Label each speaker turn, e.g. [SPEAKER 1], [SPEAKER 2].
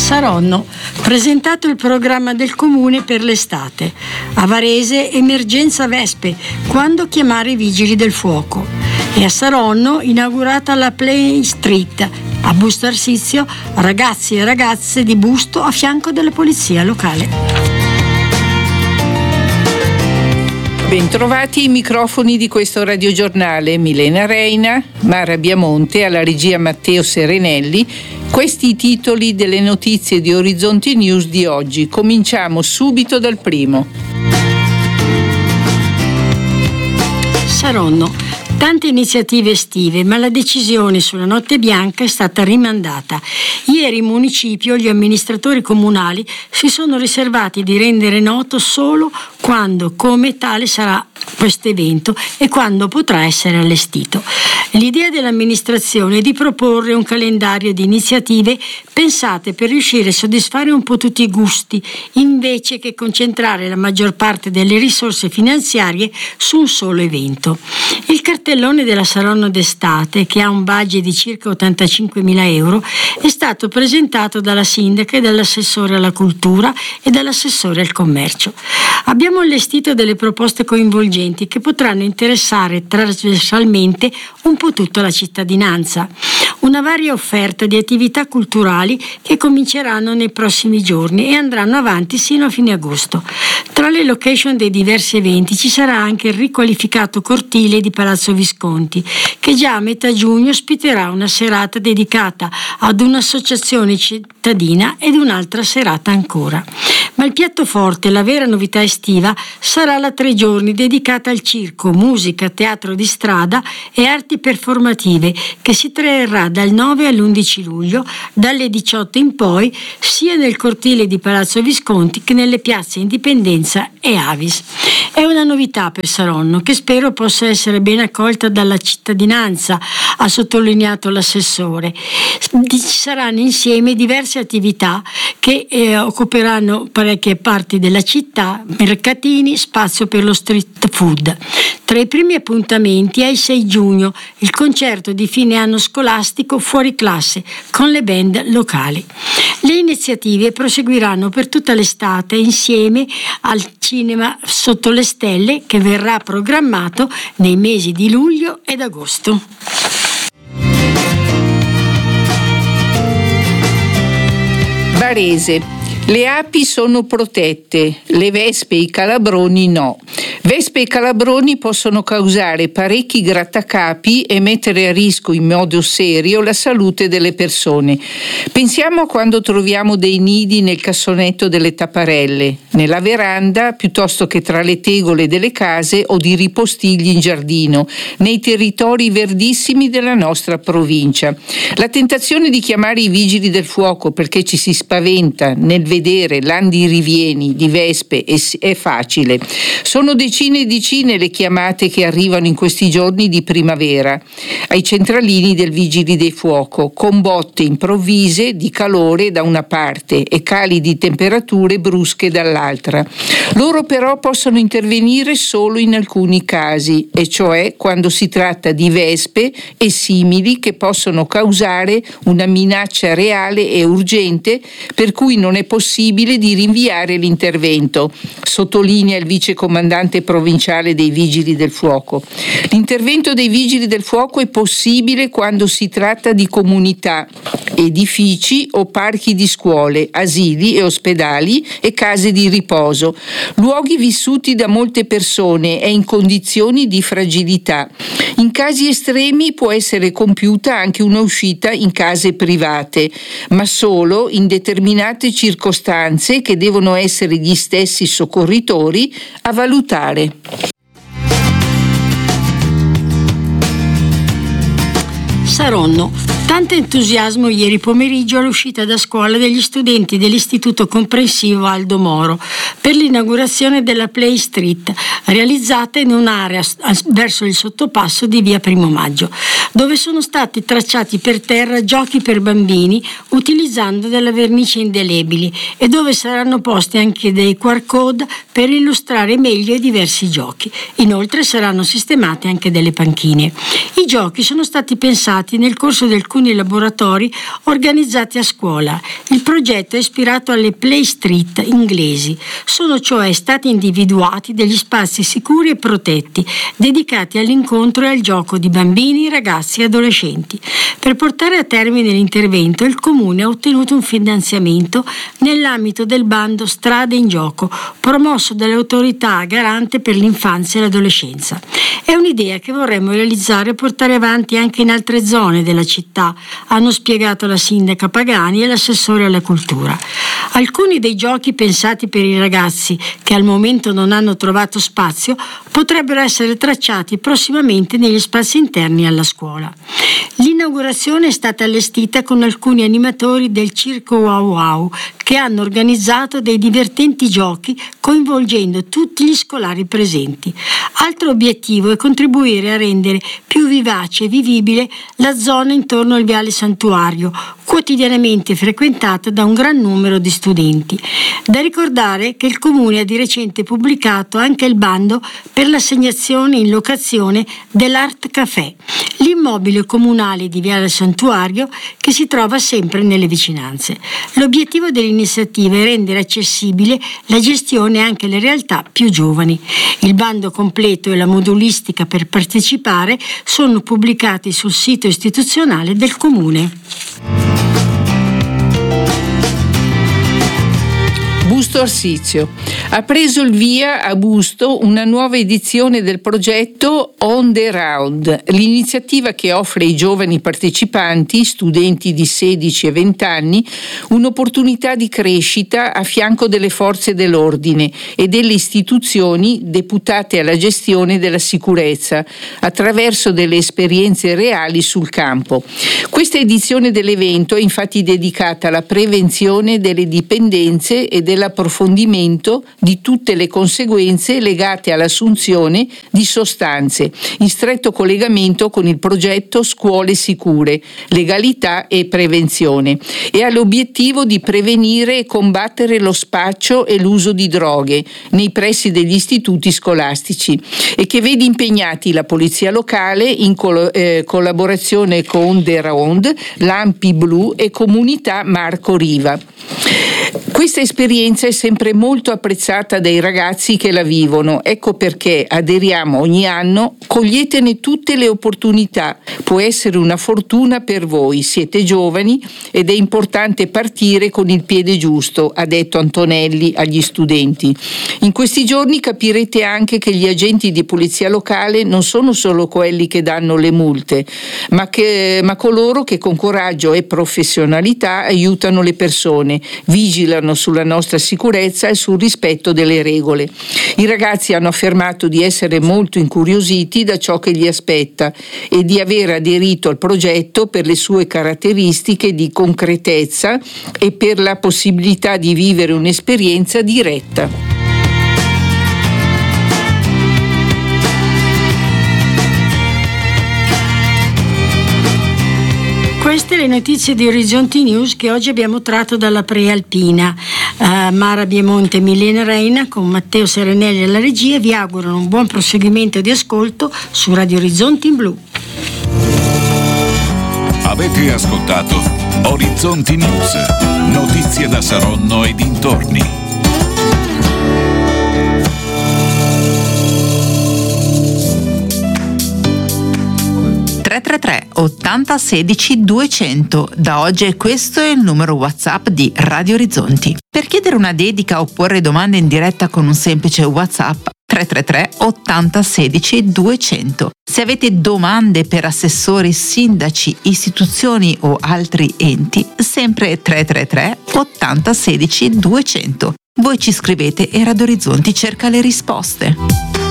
[SPEAKER 1] Saronno, presentato il programma del comune per l'estate. A Varese, emergenza Vespe, quando chiamare i vigili del fuoco. E a Saronno, inaugurata la Play Street. A Busto Arsizio, ragazzi e ragazze di Busto a fianco della polizia locale.
[SPEAKER 2] Bentrovati ai microfoni di questo radiogiornale. Milena Reina, Mara Biamonte, alla regia Matteo Serenelli. Questi i titoli delle notizie di Orizzonti News di oggi. Cominciamo subito dal primo.
[SPEAKER 1] Saronno. Tante iniziative estive, ma la decisione sulla notte bianca è stata rimandata. Ieri in municipio gli amministratori comunali si sono riservati di rendere noto solo quando, come tale sarà questo evento e quando potrà essere allestito. L'idea dell'amministrazione è di proporre un calendario di iniziative pensate per riuscire a soddisfare un po' tutti i gusti, invece che concentrare la maggior parte delle risorse finanziarie su un solo evento. Il cartellone della Saronno d'estate, che ha un budget di circa 85.000 euro, è stato presentato dalla sindaca e dall'assessore alla cultura e dall'assessore al commercio. Abbiamo allestito delle proposte coinvolgenti che potranno interessare trasversalmente un po' tutta la cittadinanza. Una varia offerta di attività culturali che cominceranno nei prossimi giorni e andranno avanti sino a fine agosto. Tra le location dei diversi eventi ci sarà anche il riqualificato cortile di Palazzo Visconti, che già a metà giugno ospiterà una serata dedicata ad un'associazione cittadina ed un'altra serata ancora. Ma il piatto forte, la vera novità estiva, sarà la 3 giorni dedicata al circo, musica, teatro di strada e arti performative, che si terrà dal 9 all'11 luglio, dalle 18 in poi, sia nel cortile di Palazzo Visconti che nelle piazze Indipendenza e Avis. È una novità per Saronno che spero possa essere ben accolta dalla cittadinanza, ha sottolineato l'assessore. Ci saranno insieme diverse attività che occuperanno parecchie parti della città, mercatini, spazio per lo street food. Tra i primi appuntamenti è il 6 giugno, il concerto di fine anno scolastico fuori classe con le band locali. Le iniziative proseguiranno per tutta l'estate insieme al cinema Sotto le Stelle, che verrà programmato nei mesi di luglio ed agosto.
[SPEAKER 2] Varese. Le api sono protette, le vespe e i calabroni no. Vespe e calabroni possono causare parecchi grattacapi e mettere a rischio in modo serio la salute delle persone. Pensiamo a quando troviamo dei nidi nel cassonetto delle tapparelle, nella veranda piuttosto che tra le tegole delle case o di ripostigli in giardino, nei territori verdissimi della nostra provincia. La tentazione di chiamare i vigili del fuoco perché ci si spaventa nel vedere landirivieni di vespe è facile. Sono decine e decine le chiamate che arrivano in questi giorni di primavera ai centralini del Vigili del Fuoco, con botte improvvise di calore da una parte e cali di temperature brusche dall'altra. Loro però possono intervenire solo in alcuni casi, e cioè quando si tratta di vespe e simili che possono causare una minaccia reale e urgente per cui non è possibile di rinviare l'intervento, sottolinea il vicecomandante provinciale dei Vigili del Fuoco. L'intervento dei Vigili del Fuoco è possibile quando si tratta di comunità, edifici o parchi di scuole, asili e ospedali e case di riposo, luoghi vissuti da molte persone e in condizioni di fragilità. In casi estremi può essere compiuta anche un'uscita in case private, ma solo in determinate circostanze che devono essere gli stessi soccorritori a valutare.
[SPEAKER 1] Saronno. Tanto entusiasmo ieri pomeriggio all'uscita da scuola degli studenti dell'Istituto Comprensivo Aldo Moro per l'inaugurazione della Play Street, realizzata in un'area verso il sottopasso di via Primo Maggio, dove sono stati tracciati per terra giochi per bambini utilizzando della vernice indelebili e dove saranno posti anche dei QR code per illustrare meglio i diversi giochi. Inoltre saranno sistemate anche delle panchine. I giochi sono stati pensati nel corso del alcuni laboratori organizzati a scuola. Il progetto è ispirato alle Play Street inglesi. Sono cioè stati individuati degli spazi sicuri e protetti, dedicati all'incontro e al gioco di bambini, ragazzi e adolescenti. Per portare a termine l'intervento, il Comune ha ottenuto un finanziamento nell'ambito del bando Strade in Gioco, promosso dall'autorità garante per l'infanzia e l'adolescenza. È un'idea che vorremmo realizzare e portare avanti anche in altre zone della città, hanno spiegato la sindaca Pagani e l'assessore alla cultura. Alcuni dei giochi pensati per i ragazzi, che al momento non hanno trovato spazio, potrebbero essere tracciati prossimamente negli spazi interni alla scuola. L'inaugurazione è stata allestita con alcuni animatori del Circo Wow Wow, che hanno organizzato dei divertenti giochi coinvolgendo tutti gli scolari presenti. Altro obiettivo è contribuire a rendere più vivace e vivibile la zona intorno al Viale Santuario, quotidianamente frequentata da un gran numero di studenti. Da ricordare che il Comune ha di recente pubblicato anche il bando per l'assegnazione in locazione dell'Art Café, l'immobile comunale di Viale Santuario che si trova sempre nelle vicinanze. L'obiettivo dell'iniziativa è rendere accessibile la gestione anche alle realtà più giovani. Il bando completo e la modulistica per partecipare sono pubblicati sul sito istituzionale del Comune.
[SPEAKER 2] Busto Arsizio. Ha preso il via a Busto una nuova edizione del progetto On the Round, l'iniziativa che offre ai giovani partecipanti, studenti di 16 e 20 anni, un'opportunità di crescita a fianco delle forze dell'ordine e delle istituzioni deputate alla gestione della sicurezza, attraverso delle esperienze reali sul campo. Questa edizione dell'evento è infatti dedicata alla prevenzione delle dipendenze e dell'approfondimento di tutte le conseguenze legate all'assunzione di sostanze, in stretto collegamento con il progetto Scuole Sicure, Legalità e Prevenzione, e ha l'obiettivo di prevenire e combattere lo spaccio e l'uso di droghe nei pressi degli istituti scolastici, e che vede impegnati la Polizia Locale in collaborazione con The Round, Lampi Blu e Comunità Marco Riva. Questa esperienza è sempre molto apprezzata dai ragazzi che la vivono, ecco perché aderiamo ogni anno. Coglietene tutte le opportunità, può essere una fortuna per voi, siete giovani ed è importante partire con il piede giusto, ha detto Antonelli agli studenti. In questi giorni capirete anche che gli agenti di polizia locale non sono solo quelli che danno le multe, ma coloro che con coraggio e professionalità aiutano le persone, vigilano sulla nostra sicurezza e sul rispetto delle regole. I ragazzi hanno affermato di essere molto incuriositi da ciò che gli aspetta e di aver aderito al progetto per le sue caratteristiche di concretezza e per la possibilità di vivere un'esperienza diretta.
[SPEAKER 1] Queste le notizie di Orizzonti News che oggi abbiamo tratto dalla Prealpina. Mara Biemonte e Milena Reina con Matteo Serenelli alla regia vi augurano un buon proseguimento di ascolto su Radio Orizzonti in Blu.
[SPEAKER 3] Avete ascoltato Orizzonti News, notizie da Saronno e dintorni.
[SPEAKER 4] 333 80 16 200. Da oggi questo è il numero WhatsApp di Radio Orizzonti. Per chiedere una dedica o porre domande in diretta con un semplice WhatsApp 333 80 16 200. Se avete domande per assessori, sindaci, istituzioni o altri enti, sempre 333 80 16 200. Voi ci scrivete e Radio Orizzonti cerca le risposte.